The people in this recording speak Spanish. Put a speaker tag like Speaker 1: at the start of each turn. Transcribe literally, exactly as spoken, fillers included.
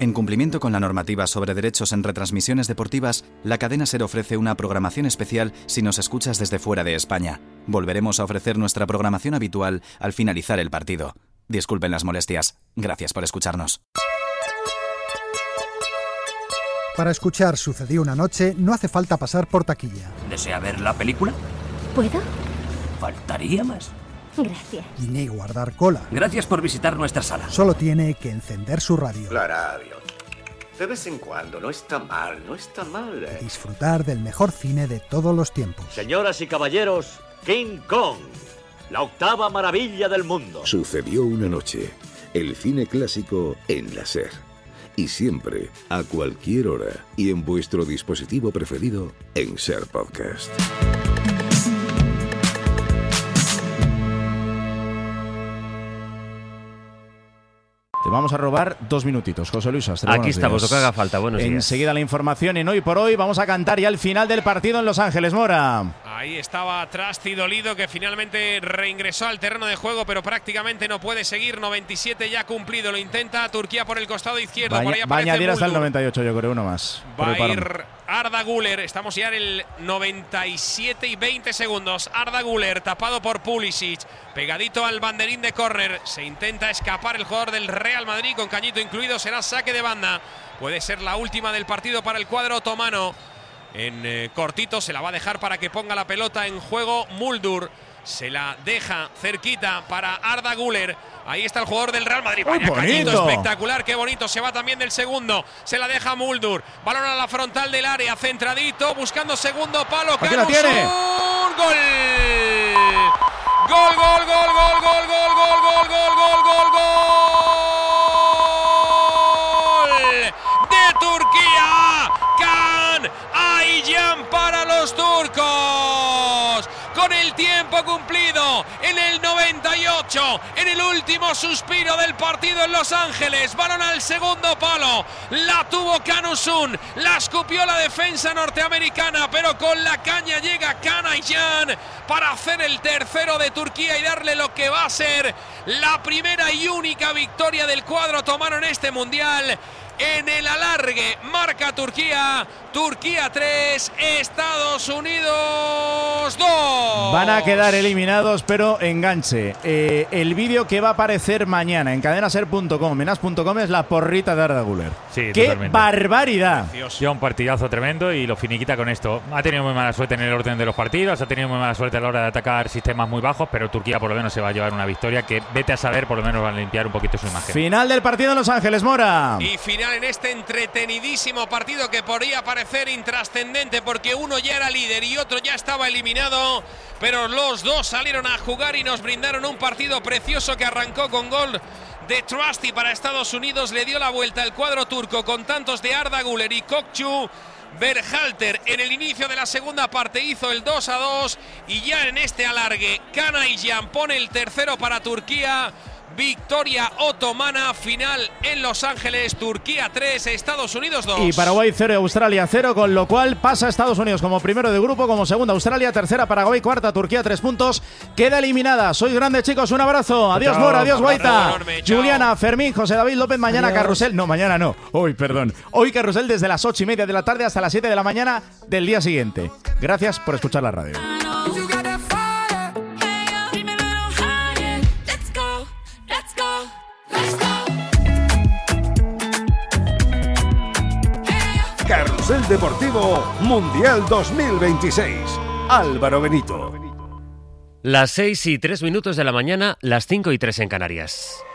Speaker 1: En cumplimiento con la normativa sobre derechos en retransmisiones deportivas, la cadena SER ofrece una programación especial si nos escuchas desde fuera de España. Volveremos a ofrecer nuestra programación habitual al finalizar el partido. Disculpen las molestias. Gracias por escucharnos.
Speaker 2: Para escuchar Sucedió una noche no hace falta pasar por taquilla.
Speaker 3: ¿Desea ver la película?
Speaker 4: ¿Puedo?
Speaker 3: Faltaría más.
Speaker 4: Gracias.
Speaker 2: Ni guardar cola.
Speaker 3: Gracias por visitar nuestra sala.
Speaker 2: Solo tiene que encender su radio.
Speaker 5: La radio. De vez en cuando, no está mal, no está mal. Eh.
Speaker 2: Disfrutar del mejor cine de todos los tiempos.
Speaker 6: Señoras y caballeros, King Kong, la octava maravilla del mundo.
Speaker 7: Sucedió una noche. El cine clásico en la SER. Y siempre, a cualquier hora y en vuestro dispositivo preferido en SER Podcast.
Speaker 8: Te vamos a robar dos minutitos, José Luis Astre.
Speaker 9: Aquí estamos, lo que haga falta. Buenos días.
Speaker 8: Enseguida la información en Hoy por Hoy. Vamos a cantar ya el final del partido en Los Ángeles, Mora.
Speaker 10: Ahí estaba Trasti dolido, que finalmente reingresó al terreno de juego, pero prácticamente no puede seguir. noventa y siete ya cumplido, lo intenta Turquía por el costado izquierdo.
Speaker 8: Va,
Speaker 10: por ahí
Speaker 8: va a añadir hasta el
Speaker 10: Muldur.
Speaker 8: noventa y ocho, yo creo, uno más.
Speaker 10: Va a ir Arda Güler, estamos ya en el noventa y siete y veinte segundos. Arda Güler tapado por Pulisic, pegadito al banderín de córner. Se intenta escapar el jugador del Real Madrid, con cañito incluido. Será saque de banda. Puede ser la última del partido para el cuadro otomano. En eh, cortito se la va a dejar para que ponga la pelota en juego Muldur. Se la deja cerquita para Arda Güler. Ahí está el jugador del Real Madrid. Vaya cañito espectacular, qué bonito. Se va también del segundo. Se la deja Muldur. Balón a la frontal del área, centradito, buscando segundo palo.
Speaker 8: Aquí la tiene.
Speaker 10: Gol. Gol, gol, gol, gol, gol, gol, gol, gol, gol, gol, gol, gol. De Turquía. Can Aycan para los turcos. Con el tiempo cumplido en el noventa y ocho, en el último suspiro del partido en Los Ángeles, balón al segundo palo, la tuvo Can Uzun, la escupió la defensa norteamericana, pero con la caña llega Can Aycan para hacer el tercero de Turquía y darle lo que va a ser la primera y única victoria del cuadro otomano en este mundial. En el alargue marca Turquía, Turquía tres, Estados Unidos dos.
Speaker 8: Van a quedar eliminados, pero enganche. Eh, el vídeo que va a aparecer mañana en cadena ser punto com, en as punto com, es la porrita de Arda Güler.
Speaker 9: Sí,
Speaker 8: ¡qué
Speaker 9: totalmente.
Speaker 8: barbaridad!
Speaker 9: Ya un partidazo tremendo y lo finiquita con esto. Ha tenido muy mala suerte en el orden de los partidos, ha tenido muy mala suerte a la hora de atacar sistemas muy bajos, pero Turquía por lo menos se va a llevar una victoria que, vete a saber, por lo menos va a limpiar un poquito su imagen.
Speaker 8: Final del partido en Los Ángeles, Mora.
Speaker 10: Y final en este entretenidísimo partido que podría parecer intrascendente porque uno ya era líder y otro ya estaba eliminado, pero los dos salieron a jugar y nos brindaron un partido precioso que arrancó con gol de Trusty para Estados Unidos. Le dio la vuelta al cuadro turco con tantos de Arda Güler y Kokçu. Berhalter en el inicio de la segunda parte hizo el dos a dos y ya en este alargue Can Aycan pone el tercero para Turquía. Victoria otomana, final en Los Ángeles, Turquía tres, Estados Unidos dos.
Speaker 8: Y Paraguay cero, Australia cero, con lo cual pasa Estados Unidos como primero de grupo, como segunda Australia, tercera Paraguay, cuarta Turquía, tres puntos. Queda eliminada. Sois grandes, chicos, un abrazo. Adiós, Mora, adiós, Guaita. Juliana, Fermín, José David López, mañana adiós. Carrusel. No, mañana no. Hoy, perdón. Hoy Carrusel desde las ocho y media de la tarde hasta las siete de la mañana del día siguiente. Gracias por escuchar la radio.
Speaker 11: Carrusel Deportivo Mundial dos mil veintiséis. Álvaro Benito.
Speaker 12: Las seis y tres minutos de la mañana, las cinco y tres en Canarias.